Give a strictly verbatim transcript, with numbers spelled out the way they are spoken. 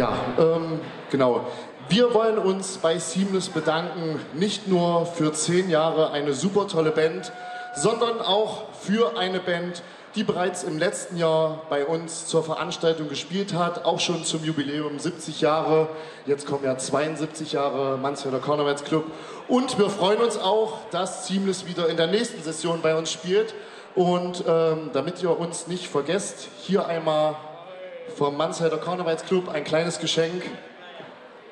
Ja, ähm, genau. Wir wollen uns bei Seamless bedanken, nicht nur für zehn Jahre eine super tolle Band, sondern auch für eine Band, die bereits im letzten Jahr bei uns zur Veranstaltung gespielt hat, auch schon zum Jubiläum siebzig Jahre. Jetzt kommen ja zweiundsiebzig Jahre Mansfelder Karnevals Club. Und wir freuen uns auch, dass Seamless wieder in der nächsten Session bei uns spielt. Und ähm, damit ihr uns nicht vergesst, hier einmal vom Mansfelder Karnevals Club ein kleines Geschenk.